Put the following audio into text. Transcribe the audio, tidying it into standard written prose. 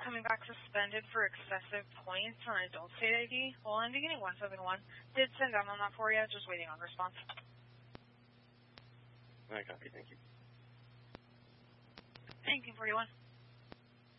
coming back suspended for excessive points on adult state ID. Well, ending in 171. Did send down on that for you, just waiting on response. I copy, thank you. Thank you, 41.